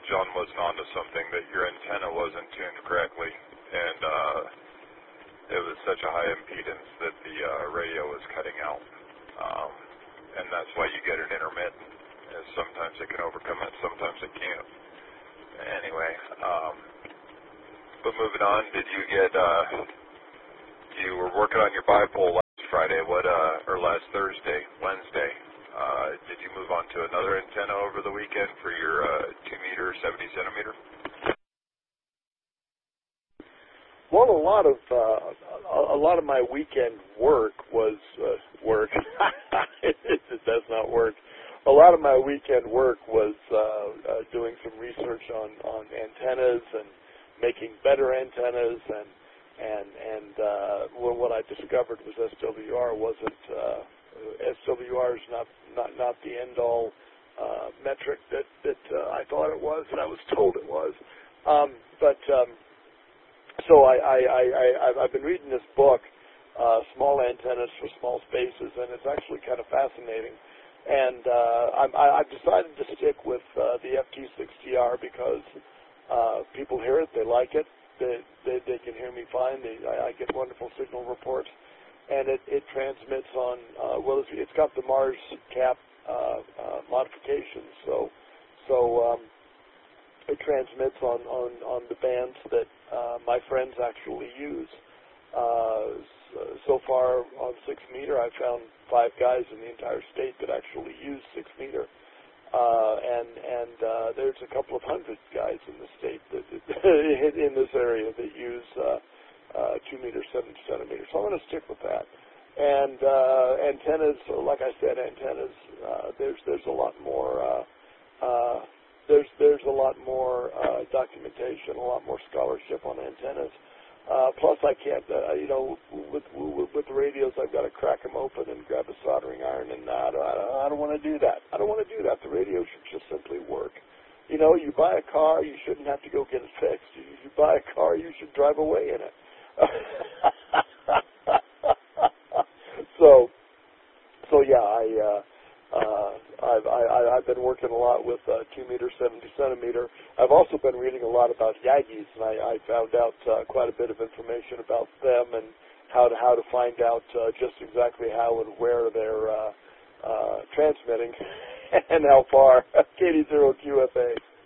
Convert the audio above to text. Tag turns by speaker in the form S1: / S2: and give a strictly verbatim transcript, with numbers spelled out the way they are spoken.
S1: John wasn't onto something, that your antenna wasn't tuned correctly, and uh, it was such a high impedance that the uh, radio was cutting out. Um, and that's why you get an intermittent. Is sometimes it can overcome it, sometimes it can't. Anyway, um, but moving on, did you get, uh, you were working on your bipole last Friday, what, uh, or last Thursday, Wednesday. Uh, did you move on to another antenna over the weekend for your uh, two meter, seventy centimeter?
S2: Well, a lot of uh, a lot of my weekend work was uh, work. it, it does not work. A lot of my weekend work was uh, uh, doing some research on, on antennas and making better antennas, and and and uh, well, what I discovered was S W R wasn't uh, S W R is not not not the end all uh, metric that that uh, I thought it was, and I was told it was. Um, but um, so I, I, I, I I've been reading this book, uh, Small Antennas for Small Spaces, and it's actually kind of fascinating. And uh, I'm, I, I've decided to stick with uh, the F T six G R because uh, people hear it, they like it, they, they, they can hear me fine, they, I, I get wonderful signal reports, and it, it transmits on, uh, well, it's, it's got the Mars cap uh, uh, modifications, so so um, it transmits on, on, on the bands that uh, my friends actually use. Uh, so far on six meter, I've found five guys in the entire state that actually use six meter, uh, and and uh, there's a couple of hundred guys in the state that, in this area that use uh, uh, two meter, seventy centimeters. So I'm going to stick with that. And uh, antennas, like I said, antennas. Uh, there's there's a lot more. Uh, uh, there's there's a lot more uh, documentation, a lot more scholarship on antennas. Uh, plus, I can't, uh, you know, with, with with the radios, I've got to crack them open and grab a soldering iron, and I don't, I don't, I don't want to do that. I don't want to do that. The radio should just simply work. You know, you buy a car, you shouldn't have to go get it fixed. You, you buy a car, you should drive away in it. so, so yeah, I, uh, uh, I've, I, I've been working a lot with uh, two meter, seventy centimeter. I've also been reading a lot about Yagis, and I, I found out uh, quite a bit of information about them and how to how to find out uh, just exactly how and where they're uh, uh, transmitting and how far. K D zero Q F A.